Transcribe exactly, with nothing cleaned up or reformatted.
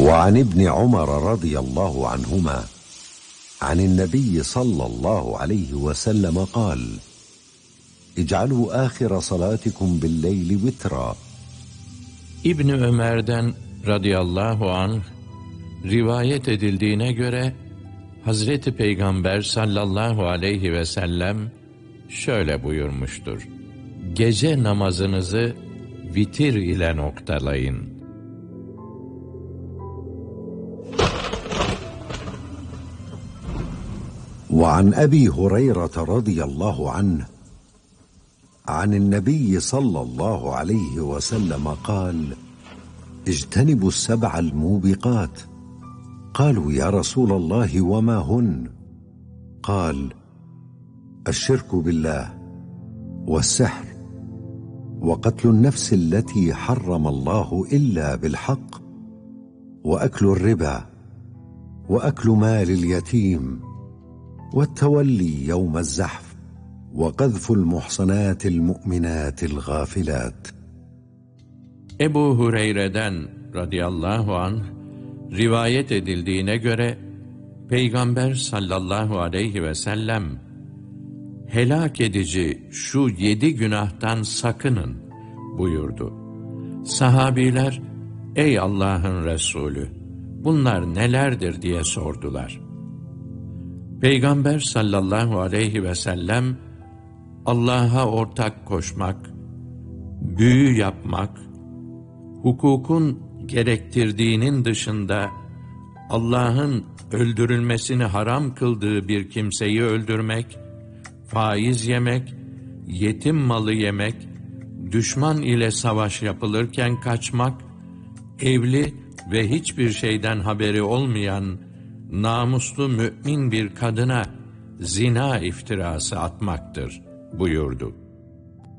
وعن ابن عمر رضي الله عنهما عن النبي صلى الله عليه وسلم قال: اجعلوا آخر صلاتكم بالليل وترا. İbni Ömer'den radıyallahu anh rivayet edildiğine göre Hazreti Peygamber sallallahu aleyhi ve sellem şöyle buyurmuştur: Gece namazınızı vitir ile noktalayın. وعن أبي هريرة رضي الله عنه عن النبي صلى الله عليه وسلم قال: اجتنبوا السبع الموبقات. قالوا: يا رسول الله وما هن؟ قال: الشرك بالله، والسحر، وقتل النفس التي حرم الله إلا بالحق، وأكل الربا، وأكل مال اليتيم، والتولي يوم الزحف، وقذف المحصنات المؤمنات الغافلات. Ebu Hureyre'den radıyallahu anh rivayet edildiğine göre Peygamber sallallahu aleyhi ve sellem helak edici şu yedi günahtan sakının buyurdu. Sahabiler, ey Allah'ın Resulü, bunlar nelerdir diye sordular. Peygamber sallallahu aleyhi ve sellem Allah'a ortak koşmak, büyü yapmak, hukukun gerektirdiğinin dışında Allah'ın öldürülmesini haram kıldığı bir kimseyi öldürmek, faiz yemek, yetim malı yemek, düşman ile savaş yapılırken kaçmak, evli ve hiçbir şeyden haberi olmayan namuslu mümin bir kadına zina iftirası atmaktır buyurdu.